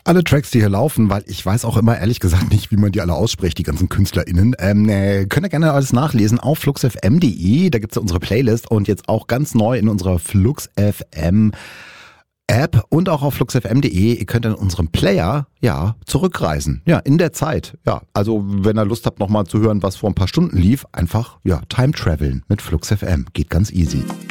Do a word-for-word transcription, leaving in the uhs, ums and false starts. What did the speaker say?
Alle Tracks, die hier laufen, weil ich weiß auch immer ehrlich gesagt nicht, wie man die alle ausspricht, die ganzen KünstlerInnen. Ähm, äh, könnt ihr gerne alles nachlesen auf flux f m punkt de. Da gibt's ja unsere Playlist und jetzt auch ganz neu in unserer Flux F M App und auch auf flux f m punkt de. Ihr könnt in unserem Player, ja, zurückreisen. Ja, in der Zeit. Ja, also wenn ihr Lust habt, nochmal zu hören, was vor ein paar Stunden lief, einfach, ja, Time Traveln mit Flux F M. Geht ganz easy.